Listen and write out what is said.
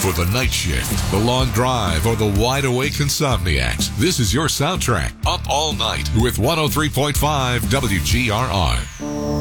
for the night shift, the long drive, or the wide-awake insomniacs, this is your soundtrack. Up All Night with 103.5 WGRR.